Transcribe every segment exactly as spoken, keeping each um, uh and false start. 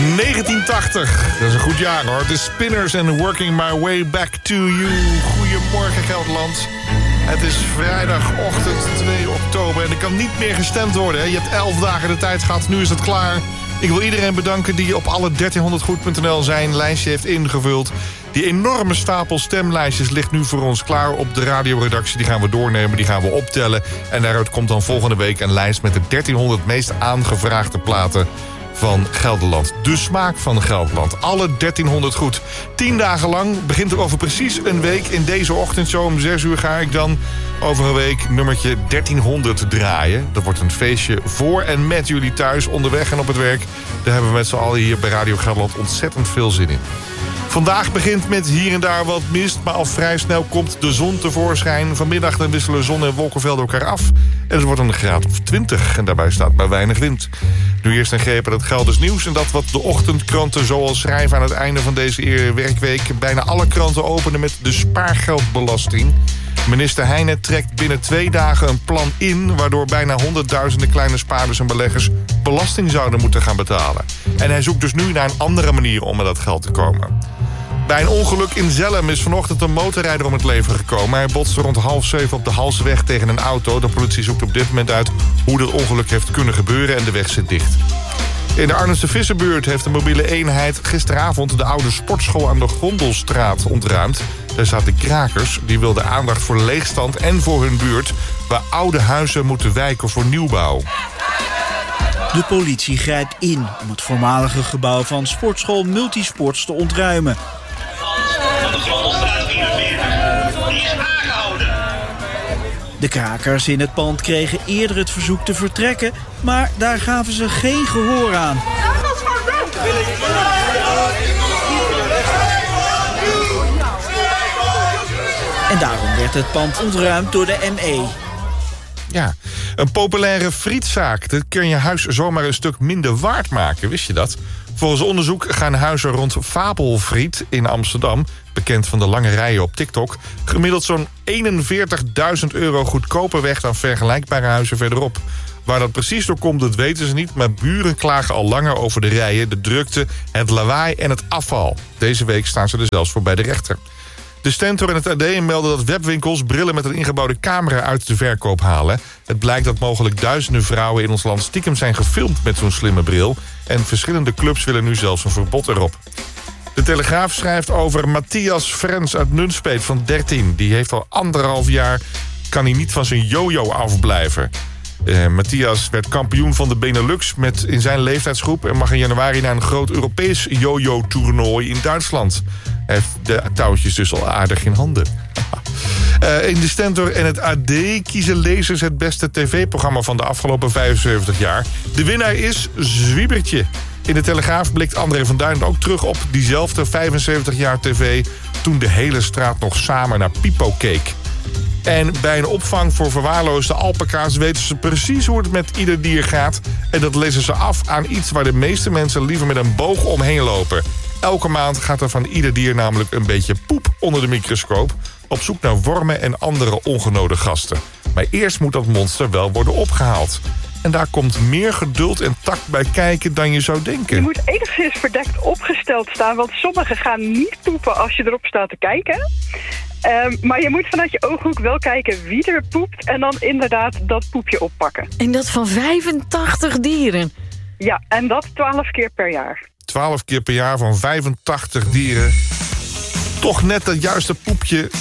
negentien tachtig, dat is een goed jaar hoor. The Spinners and Working My Way Back to You. Goedemorgen Gelderland. Het is vrijdagochtend twee oktober en er kan niet meer gestemd worden. Hè? Je hebt elf dagen de tijd gehad, nu is het klaar. Ik wil iedereen bedanken die op alle dertienhonderd goed punt n l zijn lijstje heeft ingevuld. Die enorme stapel stemlijstjes ligt nu voor ons klaar op de radioredactie. Die gaan we doornemen, die gaan we optellen. En daaruit komt dan volgende week een lijst met de dertienhonderd meest aangevraagde platen van Gelderland. De smaak van Gelderland. Alle dertienhonderd goed. Tien dagen lang, begint er over precies een week. In deze ochtend, zo om zes uur, ga ik dan over een week nummertje dertienhonderd draaien. Dat wordt een feestje voor en met jullie thuis, onderweg en op het werk. Daar hebben we met z'n allen hier bij Radio Gelderland ontzettend veel zin in. Vandaag begint met hier en daar wat mist, maar al vrij snel komt de zon tevoorschijn. Vanmiddag dan wisselen zon en wolkenvelden elkaar af. En het wordt een graad of twintig en daarbij staat maar weinig wind. Nu eerst een greep aan het Gelders nieuws en dat wat de ochtendkranten zoal schrijven aan het einde van deze werkweek. Bijna alle kranten openen met de spaargeldbelasting. Minister Heijnen trekt binnen twee dagen een plan in, waardoor bijna honderdduizenden kleine spaarders en beleggers belasting zouden moeten gaan betalen. En hij zoekt dus nu naar een andere manier om aan dat geld te komen. Bij een ongeluk in Zelhem is vanochtend een motorrijder om het leven gekomen. Hij botste rond half zeven op de Halseweg tegen een auto. De politie zoekt op dit moment uit hoe dat ongeluk heeft kunnen gebeuren en de weg zit dicht. In de Arnhemse Visserbuurt heeft de mobiele eenheid gisteravond de oude sportschool aan de Gondelstraat ontruimd. Daar zaten krakers, die wilden aandacht voor leegstand en voor hun buurt, waar oude huizen moeten wijken voor nieuwbouw. De politie grijpt in om het voormalige gebouw van sportschool Multisports te ontruimen. Van de Gondelstraat vierenveertig, die is aangehouden. De krakers in het pand kregen eerder het verzoek te vertrekken, maar daar gaven ze geen gehoor aan. En daarom werd het pand ontruimd door de M E. Ja, een populaire frietzaak. Dat kan je huis zomaar een stuk minder waard maken, wist je dat? Volgens onderzoek gaan huizen rond Fabelfriet in Amsterdam, bekend van de lange rijen op TikTok, gemiddeld zo'n eenenveertigduizend euro goedkoper weg dan vergelijkbare huizen verderop. Waar dat precies door komt, dat weten ze niet, maar buren klagen al langer over de rijen, de drukte, het lawaai en het afval. Deze week staan ze er zelfs voor bij de rechter. De Stentor en het A D melden dat webwinkels brillen met een ingebouwde camera uit de verkoop halen. Het blijkt dat mogelijk duizenden vrouwen in ons land stiekem zijn gefilmd met zo'n slimme bril. En verschillende clubs willen nu zelfs een verbod erop. De Telegraaf schrijft over Matthias Frens uit Nunspeet van dertien. Die heeft al anderhalf jaar, kan hij niet van zijn jojo afblijven. Uh, Matthias werd kampioen van de Benelux met in zijn leeftijdsgroep en mag in januari naar een groot Europees jojo-toernooi in Duitsland. Hij heeft de touwtjes dus al aardig in handen. uh, in de Stentor en het A D kiezen lezers het beste tv-programma van de afgelopen vijfenzeventig jaar. De winnaar is Zwiebertje. In de Telegraaf blikt André van Duin ook terug op diezelfde vijfenzeventig jaar tv, toen de hele straat nog samen naar Pipo keek. En bij een opvang voor verwaarloosde alpaca's weten ze precies hoe het met ieder dier gaat. En dat lezen ze af aan iets waar de meeste mensen liever met een boog omheen lopen. Elke maand gaat er van ieder dier namelijk een beetje poep onder de microscoop, op zoek naar wormen en andere ongenode gasten. Maar eerst moet dat monster wel worden opgehaald. En daar komt meer geduld en tact bij kijken dan je zou denken. Je moet enigszins verdekt opgesteld staan, want sommigen gaan niet poepen als je erop staat te kijken. Um, maar je moet vanuit je ooghoek wel kijken wie er poept en dan inderdaad dat poepje oppakken. En dat van vijfentachtig dieren? Ja, en dat twaalf keer per jaar. twaalf keer per jaar van vijfentachtig dieren. Toch net dat juiste poepje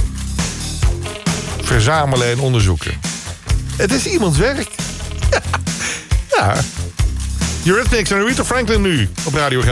verzamelen en onderzoeken. Het is iemands werk. Ja. Eurythmics en Aretha Franklin nu op Radio Gelderland.